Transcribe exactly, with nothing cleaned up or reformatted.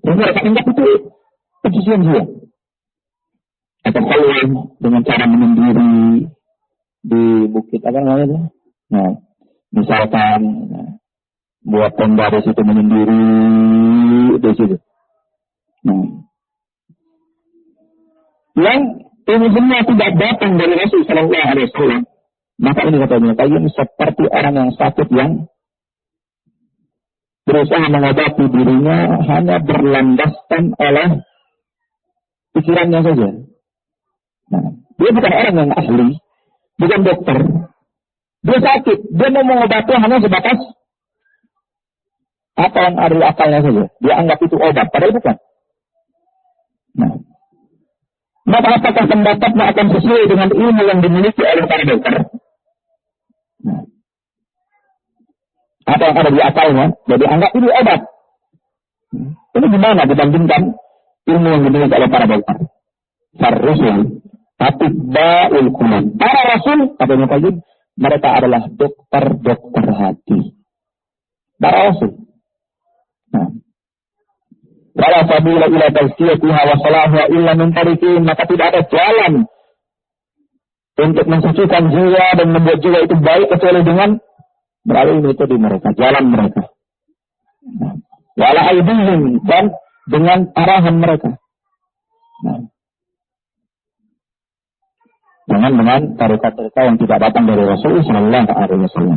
Yang mereka anggap itu pencucian jiwa. Atau kalau dengan cara menyendiri di bukit apa namanya? Nah, misalkan nah, buat tenda di situ menyendiri di situ. Nah, yang ini semua tidak datang dari Rasul Sallallahu Alaihi Wasallam, maka ini katanya kalian seperti orang yang sakit yang berusaha mengobati dirinya hanya berlandaskan oleh pikirannya saja. Nah, dia bukan orang yang ahli, bukan dokter. Dia sakit, dia mau mengobati hanya sebatas apa yang ada di akalnya saja. Dia anggap itu obat, padahal bukan. Nah, maka apakah pendapatnya akan sesuai dengan ilmu yang dimiliki oleh para dokter? Nah, apa yang ada di akalnya, jadi anggap itu obat. Ini gimana dibandingkan ilmu yang dimiliki oleh para dokter? Farrusul, atibbaul qulub. Para rasul, katanya tadi, mereka adalah dokter-dokter hati. Para rasul. Nah, wala sabila ila tazkiyatiha wa salahiha illa min tariqin, maka tidak ada jalan untuk mensucikan jiwa dan membuat jiwa itu baik kecuali dengan melalui metode mereka, jalan mereka. Nah, wala aidihim, dan dengan arahan mereka. Nah, jangan dengan tarekat-tarekat yang tidak datang dari Rasulullah Sallallahu Alaihi Wasallam.